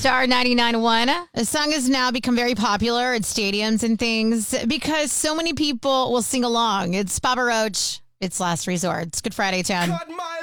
Star 99.1. The song has now become very popular at stadiums and things because so many people will sing along. It's Papa Roach. It's Last Resort. It's Good Friday, Town. Cut my